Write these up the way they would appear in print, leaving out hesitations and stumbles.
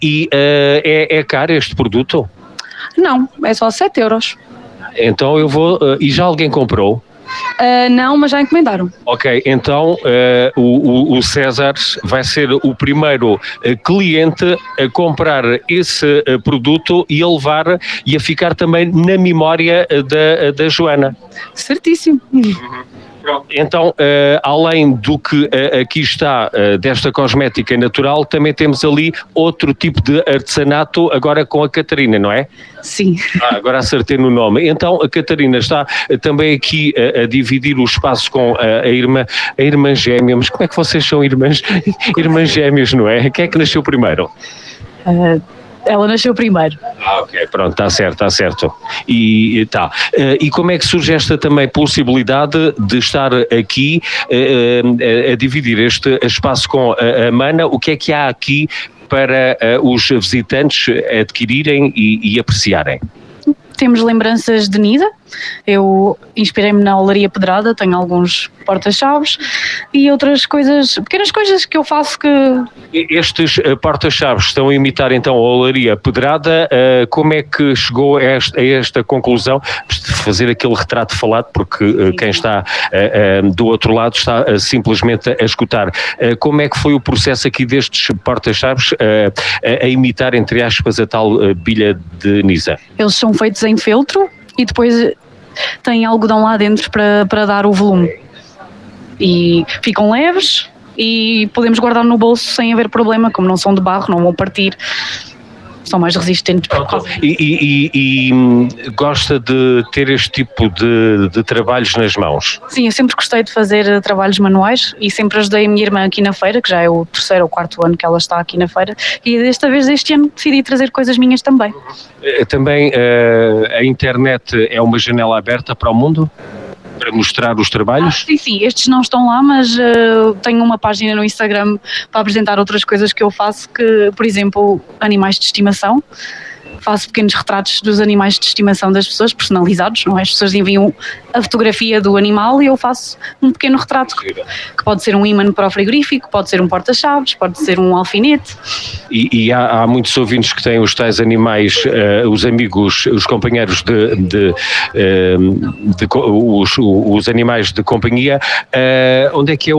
E é caro este produto? Não, é só 7 euros. Então eu vou... e já alguém comprou? Não, mas já encomendaram. Ok, então o César vai ser o primeiro cliente a comprar esse produto e a levar e a ficar também na memória da Joana. Certíssimo. Então, além do que aqui está desta cosmética natural, também temos ali outro tipo de artesanato agora com a Catarina, não é? Sim. Agora acertei no nome. Então a Catarina está também aqui a dividir o espaço com a irmã gêmea. Mas como é que vocês são irmãs gêmeas, não é? Quem é que nasceu primeiro? Ela nasceu primeiro. Ok, pronto, está certo. E como é que surge esta também possibilidade de estar aqui a dividir este espaço com a Mana? O que é que há aqui para os visitantes adquirirem e apreciarem? Temos lembranças de Nisa. Eu inspirei-me na Olaria Pedrada, tenho alguns porta-chaves e outras coisas, pequenas coisas que eu faço que... Estes porta-chaves estão a imitar então a Olaria Pedrada. Como é que chegou a esta conclusão de fazer aquele retrato falado? Porque quem está do outro lado está simplesmente a escutar. Como é que foi o processo aqui destes porta-chaves a imitar, entre aspas, a tal bilha de Nisa? Eles são feitos em feltro e depois têm algodão lá dentro para dar o volume. E ficam leves e podemos guardar no bolso sem haver problema, como não são de barro, não vão partir. São mais resistentes. E gosta de ter este tipo de trabalhos nas mãos? Sim, eu sempre gostei de fazer trabalhos manuais e sempre ajudei a minha irmã aqui na feira, que já é o 3º ou 4º ano que ela está aqui na feira, e este ano decidi trazer coisas minhas também. Também a internet é uma janela aberta para o mundo? Para mostrar os trabalhos? Sim, estes não estão lá, mas tenho uma página no Instagram para apresentar outras coisas que eu faço, que, por exemplo, animais de estimação. Faço pequenos retratos dos animais de estimação das pessoas, personalizados, não é? As pessoas enviam a fotografia do animal e eu faço um pequeno retrato que pode ser um ímã para o frigorífico, pode ser um porta-chaves, pode ser um alfinete. E há muitos ouvintes que têm os tais animais, os amigos, os companheiros os animais de companhia. Onde é que é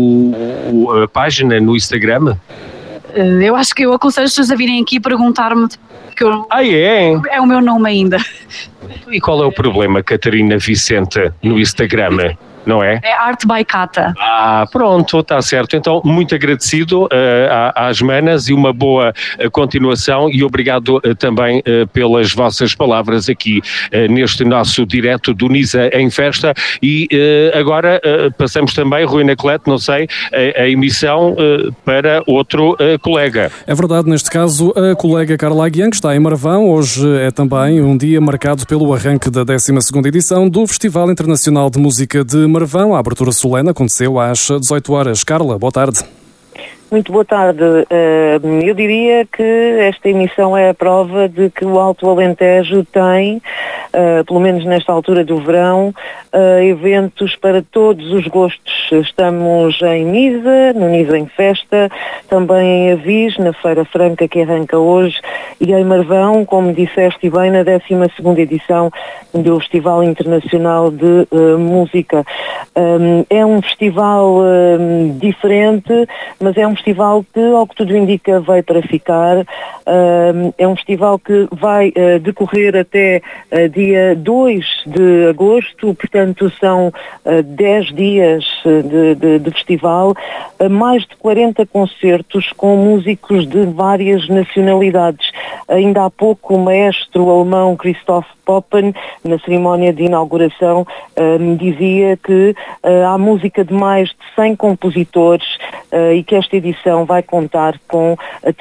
a página no Instagram? Eu acho que eu aconselho as pessoas a virem aqui perguntar-me, porque é o meu nome ainda. E qual é o problema, Catarina Vicente, no Instagram? Não é? É Art by Cata. Pronto, está certo. Então, muito agradecido às manas e uma boa continuação e obrigado também pelas vossas palavras aqui neste nosso direto do Nisa em Festa. E agora passamos também, Rui Anacleto, não sei, a emissão para outro colega. É verdade, neste caso a colega Carla Aguian, que está em Marvão. Hoje é também um dia marcado pelo arranque da 12ª edição do Festival Internacional de Música de Marvão. A abertura solene aconteceu às 18 horas. Carla, boa tarde. Muito boa tarde. Eu diria que esta emissão é a prova de que o Alto Alentejo tem, pelo menos nesta altura do verão, eventos para todos os gostos. Estamos em Nisa, no Nisa em Festa, também em Avis, na Feira Franca que arranca hoje, e em Marvão, como disseste bem, na 12ª edição do Festival Internacional de Música. É um festival diferente, mas é um festival que, ao que tudo indica, veio para ficar. É um festival que vai decorrer até dia 2 de agosto, portanto são 10 dias de festival, mais de 40 concertos com músicos de várias nacionalidades. Ainda há pouco o maestro alemão Christoph Poppen, na cerimónia de inauguração, me dizia que há música de mais de 100 compositores e que esta edição vai contar com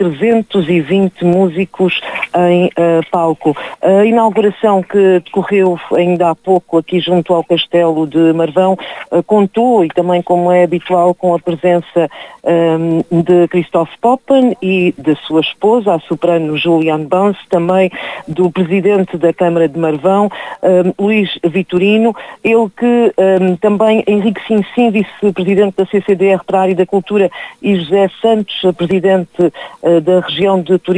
320 músicos em palco. A inauguração que decorreu ainda há pouco aqui junto ao Castelo de Marvão contou, e também como é habitual, com a presença de Christoph Poppen e da sua esposa, a soprano Juliane Bans, também do presidente da Câmara de Marvão, Luís Vitorino, ele que também Henrique Sinsim, vice-presidente da CCDR para a área da cultura, e José Santos, presidente da região de Turismo